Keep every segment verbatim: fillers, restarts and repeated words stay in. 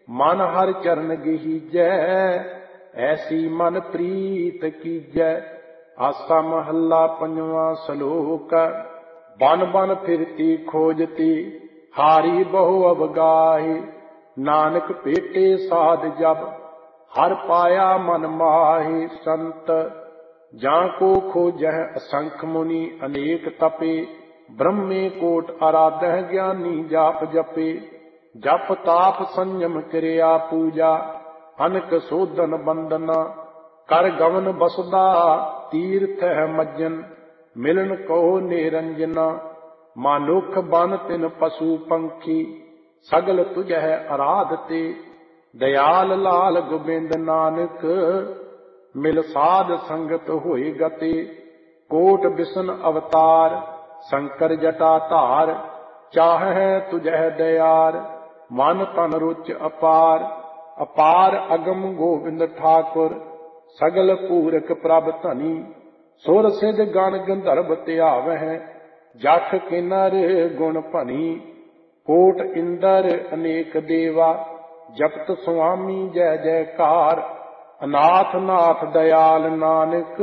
मन हर चरण गीजै, ऐसी मन प्रीत कीजै। आसा महला पंजवा सलोक। बन बन फिरती खोजती, हारी बहु अवगाही। नानक भेटे साध जब, हर पाया मन माही। संत जाको खोजह असंख मुनि, अनेक तपे। ब्रह्मे कोट आराधह, ज्ञानी जाप जपे। जप ताप संयम क्रिया पूजा, अनक सोधन बंदना। कर गवन बसदा तीर्थ है मज्जन, मिलन कहो निरंजना। मानुख बन तिन पशु पंखी, सगल तुझ है आराधते। दयाल लाल गोबिंद नानक, मिल साध संगत होए गते। कोट बिसन अवतार, शंकर जटा धार। चाहै तुझह दयार, मन तन रुच अपार। अपार अगम गोविंद ठाकुर, सगल पूरक प्रभ धनी। सुर सिद्ध गण गंधर्व त्यावह, जख किन्नर गुण भनी। कोट इंदर अनेक देवा, जपत स्वामी जय जयकार। अनाथ नाथ दयाल नानक,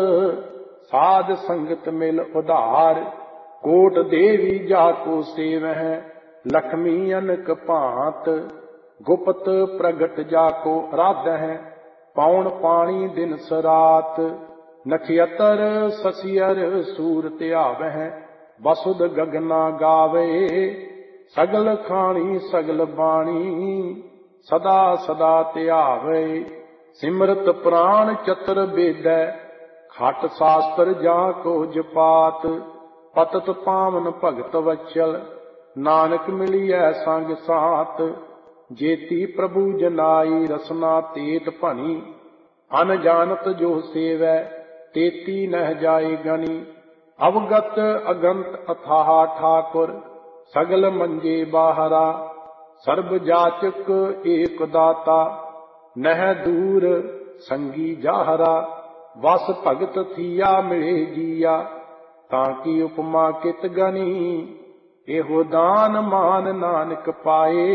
साध संगत मिल उधार। कोट देवी जाको सेवह, लक्ष्मी अनक भांत। गुप्त प्रगट जाको आराधह, पौन पानी दिन सरात। नक्षत्र ससियर सूर त्यावह, वसुध गगना गावे। सगल खानी सगल बाणी, सदा सदा त्यावे। सिमरत प्राण चतर बेदै, खट शास्त्र जाको जपात। पतत पावन भगत वचल, नानक मिलियै संग साथ। जेती प्रभु जनाई रसना तेत भनी, अनजानत जो सेवै तेती नह जाए गनी। अवगत अगंत अथाह ठाकुर, सगल मंजे बाहरा। सर्ब जाचक एक दाता, नह दूर संगी जाहरा। वस भगत थिया मिले जिया, ताकि उपमा कित गनी। एहो दान मान नानक पाए,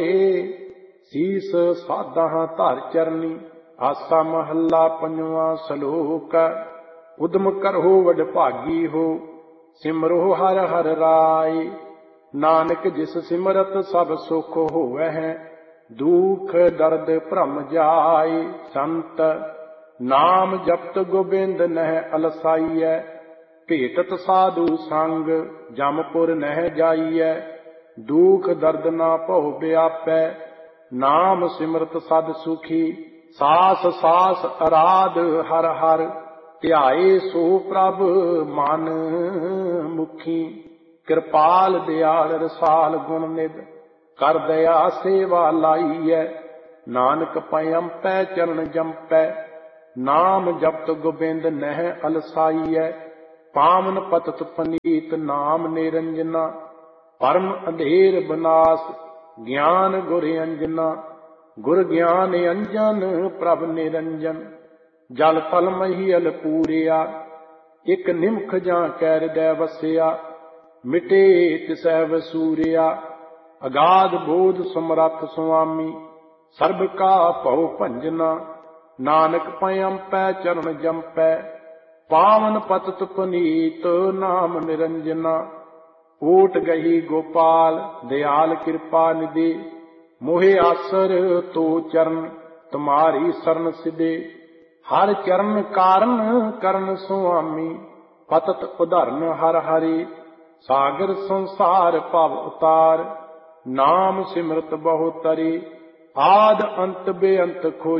सीस साधा धर चरनी। आसा महला पंजवा सलोक। उदम करहो वड भागी हो, सिमरो हर हर राय। नानक जिस सिमरत सब सुख होवै, दुख दर्द भ्रम जाय। संत नाम जपत गोबिंद नह अलसाइयै, भेटत साधु संग जमपुर नह जाइयै। दुख दर्द ना भउ व्यापै, नाम सिमरत सद सुखी। सास सास आराध हर हर, ध्याए सो प्रभ मन मुखी। कृपाल दयाल रसाल गुण निध, कर दया सेवा लाइयै। नानक पयंपै चरण जंपै, नाम जपत गोबिंद नह अलसाइयै। पावन पतत पनीत नाम निरंजना, परम अंधेर विनाश ज्ञान गुर अंजना। गुर ज्ञान अंजन प्रभ निरंजन, जल थल महियल पूरिया। इक निमख जां कै हृदय वसिया, मिटे तिसै वसूरिया। अगाध बोध समरथ स्वामी, सर्ब का भउ भंजना। नानक पयंपै चरण जंपै, पावन पतत पुनीत नाम निरंजना। ओट गही गोपाल दयाल कृपा निधि, मोहे आसर तो चरण तुम्हारी शरण सिधे। हर चरण कारण करण स्वामी, पतत उदाहरण हर हरि। सागर संसार भव उतार, नाम सिमरत बहु तरी। आद अंत बेअंत खोज